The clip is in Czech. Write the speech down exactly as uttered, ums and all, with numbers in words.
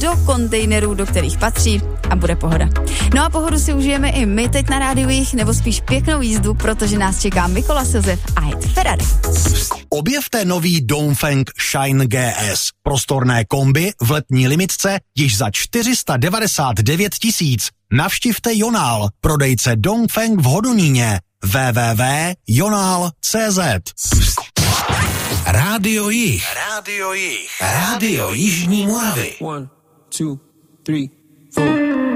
do kontejnerů, do kterých patří a bude pohoda. No a pohodu si užijeme i my teď na rádiu Jich, nebo spíš pěknou jízdu, protože nás čeká Mikolas Josef a hit Ferrari. Objevte nový Dongfeng Shine G S. Prostorné kombi v letní limitce již za čtyři sta devadesát devět tisíc. Navštivte Jonál, prodejce Dongfeng v Hodoníně. w w w tečka jonál tečka cé zet. Rádio Jich. Rádio Jich. Rádio Jižní Moravy. One, two, three, four.